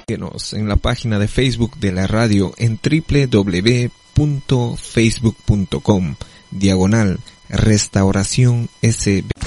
Síguenos en la página de Facebook de la radio en www.facebook.com/Restauración SB.